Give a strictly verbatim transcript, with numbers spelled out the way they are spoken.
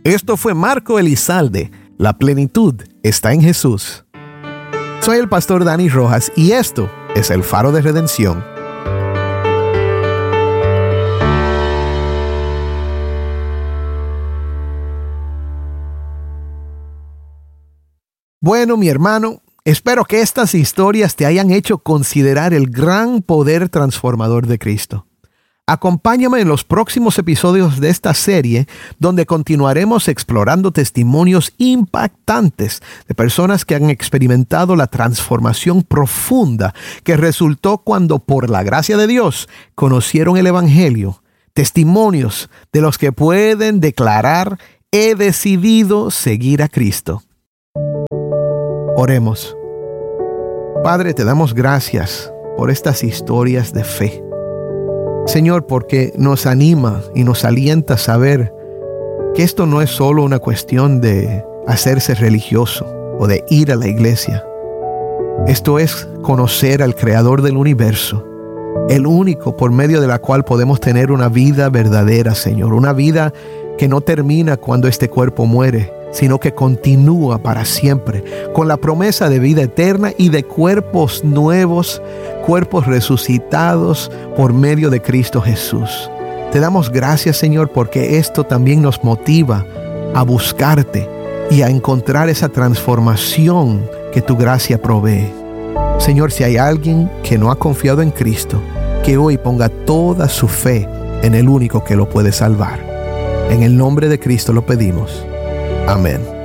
Esto fue Marco Elizalde. La plenitud está en Jesús. Soy el pastor Dani Rojas y esto es el Faro de Redención. Bueno, mi hermano, espero que estas historias te hayan hecho considerar el gran poder transformador de Cristo. Acompáñame en los próximos episodios de esta serie, donde continuaremos explorando testimonios impactantes de personas que han experimentado la transformación profunda que resultó cuando, por la gracia de Dios, conocieron el Evangelio. Testimonios de los que pueden declarar: he decidido seguir a Cristo. Oremos. Padre, te damos gracias por estas historias de fe. Señor, porque nos anima y nos alienta a saber que esto no es solo una cuestión de hacerse religioso o de ir a la iglesia. Esto es conocer al Creador del universo, el único por medio de la cual podemos tener una vida verdadera, Señor. Una vida que no termina cuando este cuerpo muere, sino que continúa para siempre, con la promesa de vida eterna y de cuerpos nuevos, cuerpos resucitados por medio de Cristo Jesús. Te damos gracias, Señor, porque esto también nos motiva a buscarte y a encontrar esa transformación que tu gracia provee. Señor, si hay alguien que no ha confiado en Cristo, que hoy ponga toda su fe en el único que lo puede salvar. En el nombre de Cristo lo pedimos. Amén.